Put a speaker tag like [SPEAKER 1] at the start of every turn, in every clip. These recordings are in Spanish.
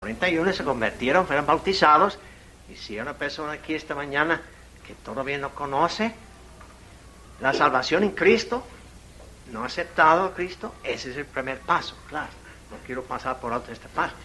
[SPEAKER 1] 41 se convirtieron, fueron bautizados. Y si hay una persona aquí esta mañana que todavía no conoce la salvación en Cristo, no ha aceptado a Cristo, ese es el primer paso, claro. No quiero pasar por alto esta parte.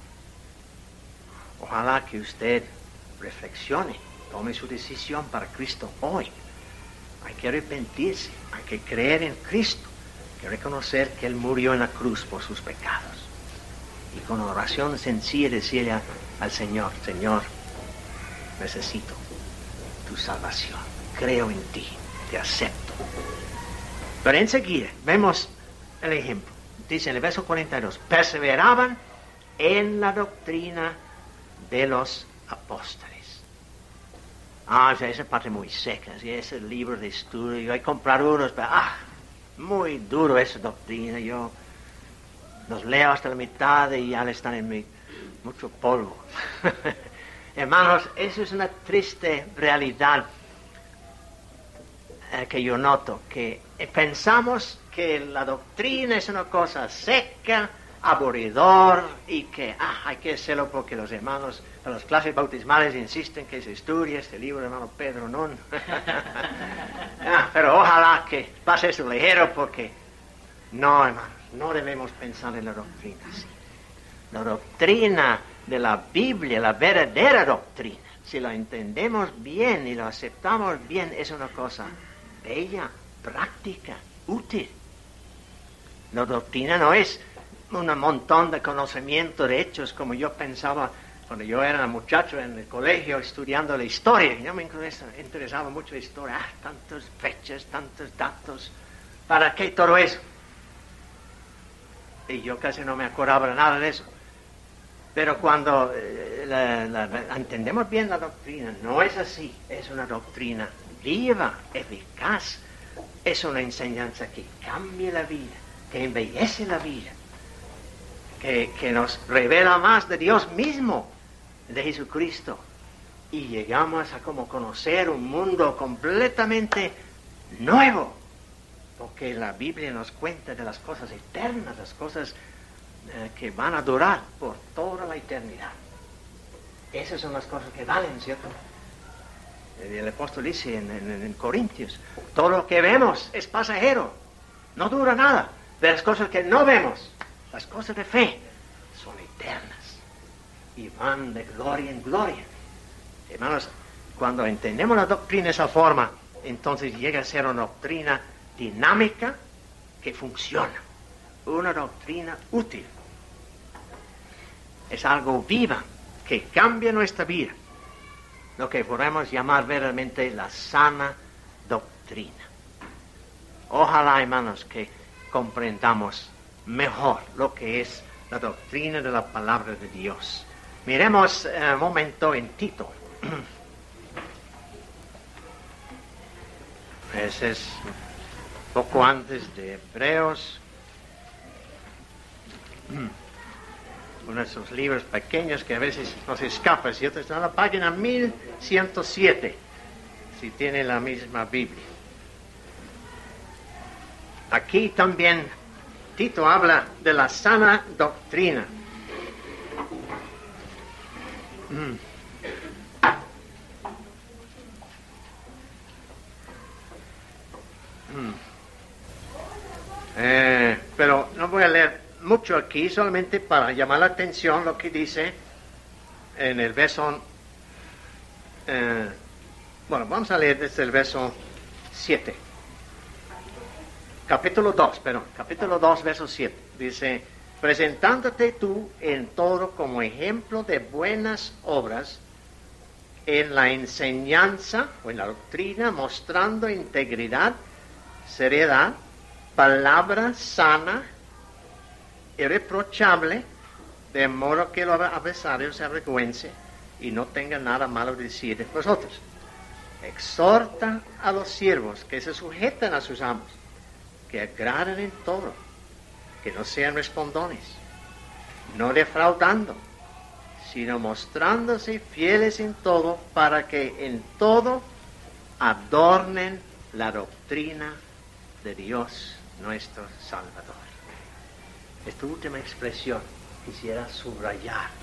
[SPEAKER 1] Ojalá que usted reflexione, tome su decisión para Cristo hoy. Hay que arrepentirse, hay que creer en Cristo, hay que reconocer que Él murió en la cruz por sus pecados. Y con oración sencilla decirle al Señor, Señor, necesito tu salvación, creo en ti, te acepto. Pero enseguida vemos el ejemplo. Dice en el verso 42, perseveraban en la doctrina de los apóstoles. Esa parte muy seca, ese libro de estudio, hay que comprar unos, pero muy duro esa doctrina, yo los leo hasta la mitad y ya le están en mí mucho polvo. Hermanos, eso es una triste realidad que yo noto, que pensamos que la doctrina es una cosa seca, aburridor, y que hay que hacerlo porque los hermanos de las clases bautismales insisten que se estudie este libro, hermano Pedro, no. Pero ojalá que pase eso ligero, porque no, hermanos, no debemos pensar en la doctrina así. La doctrina de la Biblia, la verdadera doctrina, si la entendemos bien y la aceptamos bien, es una cosa bella, práctica, útil. La doctrina no es un montón de conocimiento de hechos como yo pensaba cuando yo era muchacho en el colegio estudiando la historia. Yo me interesaba mucho la historia. Tantas fechas, tantos datos. ¿Para qué todo eso? Y yo casi no me acordaba de nada de eso. Pero cuando entendemos bien la doctrina, no es así. Es una doctrina viva, eficaz. Es una enseñanza que cambia la vida, que embellece la vida, que nos revela más de Dios mismo, de Jesucristo. Y llegamos a como conocer un mundo completamente nuevo, porque la Biblia nos cuenta de las cosas eternas, las cosas que van a durar por toda la eternidad. Esas son las cosas que valen, ¿cierto? El apóstol dice en Corintios, todo lo que vemos es pasajero, no dura nada, pero las cosas que no vemos, las cosas de fe, son eternas y van de gloria en gloria. Hermanos, cuando entendemos la doctrina de esa forma, entonces llega a ser una doctrina dinámica que funciona, una doctrina útil. Es algo viva que cambia nuestra vida, lo que podemos llamar verdaderamente la sana doctrina. Ojalá, hermanos, que comprendamos mejor lo que es la doctrina de la palabra de Dios. Miremos un momento en Tito. Ese es poco antes de Hebreos. Uno de esos libros pequeños que a veces nos escapa, ¿cierto? Está en la página 1107, si tiene la misma Biblia. Aquí también Tito habla de la sana doctrina. Pero no voy a leer mucho aquí, solamente para llamar la atención lo que dice en el verso... vamos a leer desde el verso 7. Capítulo 2, verso 7. Dice, presentándote tú en todo como ejemplo de buenas obras, en la enseñanza o en la doctrina, mostrando integridad, seriedad, palabra sana, irreprochable, de modo que los adversarios se avergüencen y no tengan nada malo de decir de vosotros. Exhorta a los siervos que se sujeten a sus amos, que agraden en todo, que no sean respondones, no defraudando, sino mostrándose fieles en todo, para que en todo adornen la doctrina de Dios nuestro Salvador. Esta última expresión quisiera subrayar